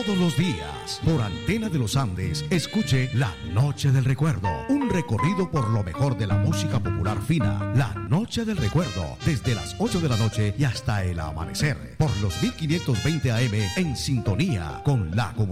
Todos los días, por Antena de los Andes, escuche La Noche del Recuerdo, un recorrido por lo mejor de la música popular fina. La Noche del Recuerdo, desde las 8 de la noche y hasta el amanecer, por los 1520 AM, en sintonía con la comunidad.